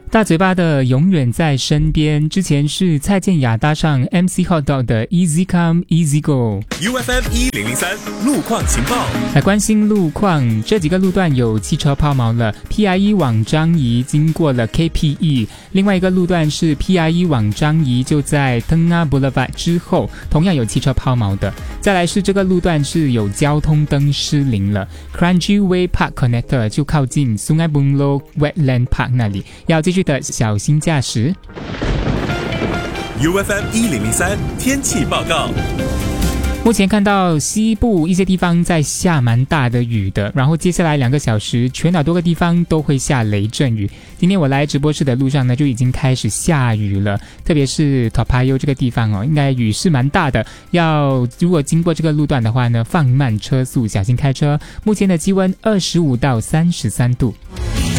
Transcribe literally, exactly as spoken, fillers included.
大嘴巴的永远在身边，之前是蔡健雅搭上 M C Hotdog 的 Easy Come Easy Go。 U F M 一零零三路况情报， 来关心路况，这几个路段有汽车抛锚了。 P I 一 往樟宜经过了 K P E， 另外一个路段是 P I 一 往樟宜，就在 Tengah Boulevard 之后同样有汽车抛锚的。再来是这个路段是有交通灯失灵了， Kranji Way Park Connector 就靠近 Sungai Buloh Wetland Park 那里，要继续的小心驾驶。 U F M 一零零三天气报告。 目前看到西部一些地方在下蛮大的雨的，然后接下来两个小时全岛多个地方都会下雷阵雨。今天我来直播室的路上呢，就已经开始下雨了，特别是 Toa Payoh 这个地方哦，应该雨是蛮大的，要如果经过这个路段的话呢，放慢车速，小心开车。目前的气温二十五到三十三度。